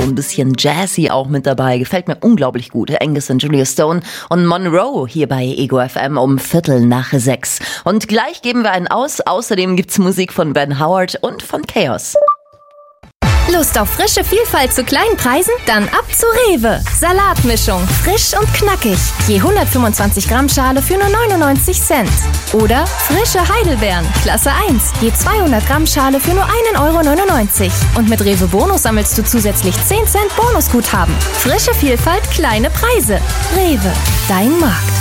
ein bisschen Jazzy auch mit dabei. Gefällt mir unglaublich gut. Angus und Julia Stone und Monroe hier bei Ego FM um 5:45. Und gleich geben wir einen aus. Außerdem gibt's Musik von Ben Howard und von Chaos. Lust auf frische Vielfalt zu kleinen Preisen? Dann ab zu Rewe. Salatmischung, frisch und knackig. Je 125 Gramm Schale für nur 99 Cent. Oder frische Heidelbeeren, Klasse 1. Je 200 Gramm Schale für nur 1,99 €. Und mit Rewe Bonus sammelst du zusätzlich 10 Cent Bonusguthaben. Frische Vielfalt, kleine Preise. Rewe, dein Markt.